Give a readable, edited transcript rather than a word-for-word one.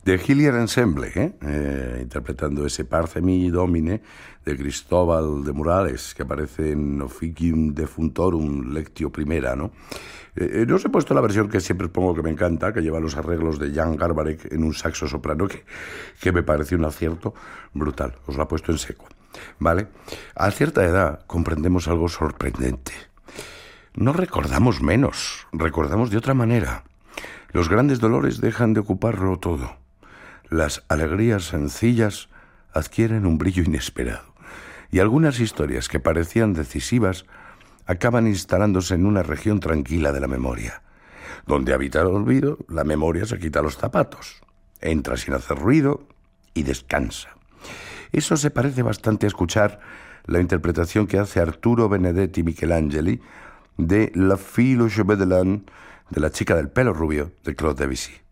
de Hillier Ensemble, interpretando ese Parce mi Domine de Cristóbal de Morales, que aparece en Officium Defuntorum Lectio Primera, ¿no? No os he puesto la versión que siempre pongo, que me encanta, que lleva los arreglos de Jan Garbarek en un saxo soprano, que me pareció un acierto brutal. Os la he puesto en seco, ¿vale? A cierta edad comprendemos algo sorprendente. No recordamos menos, recordamos de otra manera. Los grandes dolores dejan de ocuparlo todo. Las alegrías sencillas adquieren un brillo inesperado. Y algunas historias que parecían decisivas acaban instalándose en una región tranquila de la memoria. Donde habita el olvido, la memoria se quita los zapatos, entra sin hacer ruido y descansa. Eso se parece bastante a escuchar la interpretación que hace Arturo Benedetti Michelangeli de La Fille aux cheveux de laine, de La chica del pelo rubio, de Claude Debussy.